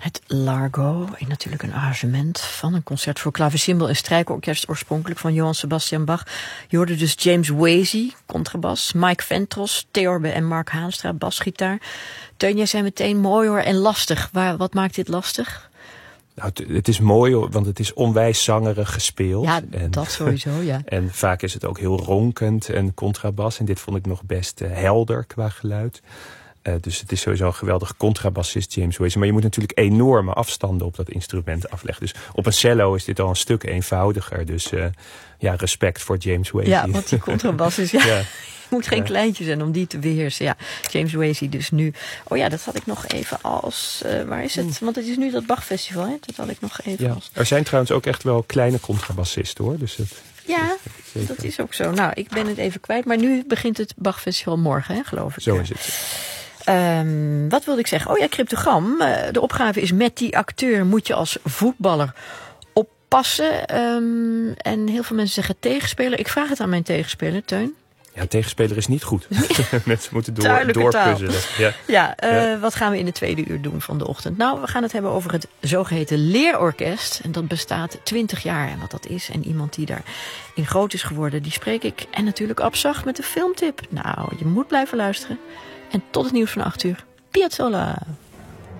Het Largo, en natuurlijk een arrangement van een concert voor klavecimbal en strijkorkest, oorspronkelijk van Johann Sebastian Bach. Je hoorde dus James Wasey, contrabas, Mike Ventros, theorbe en Mark Haanstra, basgitaar. Teun, jij zei meteen mooi hoor en lastig. Wat maakt dit lastig? Nou, het is mooi, want het is onwijs zangerig gespeeld. Ja, dat sowieso, ja. En vaak is het ook heel ronkend en contrabas. En dit vond ik nog best helder qua geluid. Dus het is sowieso een geweldige contrabassist, James Wasey. Maar je moet natuurlijk enorme afstanden op dat instrument afleggen. Dus op een cello is dit al een stuk eenvoudiger. Dus respect voor James Wasey. Ja, want die contrabas is... Ja. Je moet geen kleintje zijn om die te beheersen. Ja, James Wasey dus nu. Oh ja, dat had ik nog even als... waar is het? Want het is nu dat Bachfestival, hè? Dat had ik nog even als... Er zijn trouwens ook echt wel kleine contrabassisten, hoor. Dus dat is ook zo. Nou, ik ben het even kwijt. Maar nu begint het Bachfestival morgen, hè, geloof ik. Zo is het. Wat wilde ik zeggen? Oh ja, cryptogram. De opgave is: met die acteur moet je als voetballer oppassen. En heel veel mensen zeggen tegenspeler. Ik vraag het aan mijn tegenspeler, Teun. Ja, tegenspeler is niet goed. Mensen moeten doorpuzzelen. Wat gaan we in de tweede uur doen van de ochtend? Nou, we gaan het hebben over het zogeheten leerorkest. En dat bestaat 20 jaar. En wat dat is. En iemand die daarin groot is geworden, die spreek ik. En natuurlijk Abzag met de filmtip. Nou, je moet blijven luisteren. En tot het nieuws van 8 uur. Piazzolla.